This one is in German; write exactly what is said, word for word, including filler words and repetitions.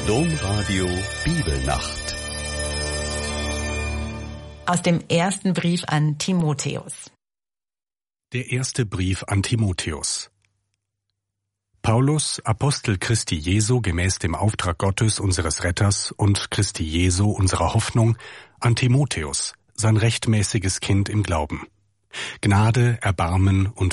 Domradio Bibelnacht. Aus dem ersten Brief an Timotheus. Der erste Brief an Timotheus. Paulus, Apostel Christi Jesu gemäß dem Auftrag Gottes, unseres Retters, und Christi Jesu, unserer Hoffnung, an Timotheus, sein rechtmäßiges Kind im Glauben. Gnade, Erbarmen und